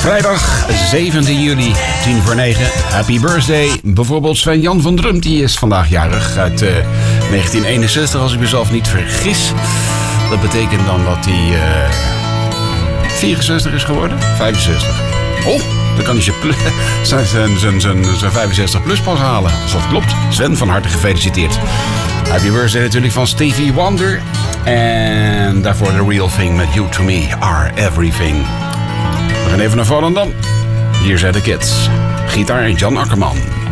Vrijdag 17 juli, 8:50. Happy birthday. Bijvoorbeeld Sven-Jan van Drum, die is vandaag jarig uit 1961, als ik mezelf niet vergis. Dat betekent dan dat hij 64 is geworden? 65. Oh, dan kan hij zijn 65 plus pas halen, als dat klopt. Sven, van harte gefeliciteerd. Happy birthday natuurlijk van Stevie Wonder. En daarvoor The Real Thing met You To Me Are Everything. We gaan even naar Volendam. Hier zijn de Kids. Gitaar Jan Akkerman.